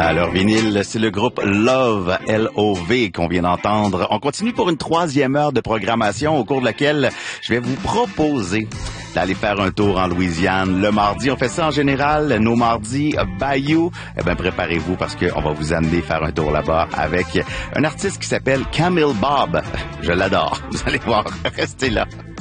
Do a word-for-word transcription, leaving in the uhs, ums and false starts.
Alors, vinyle, c'est le groupe Love, L O V, qu'on vient d'entendre. On continue pour une troisième heure de programmation au cours de laquelle je vais vous proposer d'aller faire un tour en Louisiane le mardi. On fait ça en général, nos mardis, Bayou. Eh bien, préparez-vous parce qu'on va vous amener faire un tour là-bas avec un artiste qui s'appelle Camille Bob. Je l'adore. Vous allez voir. Restez là.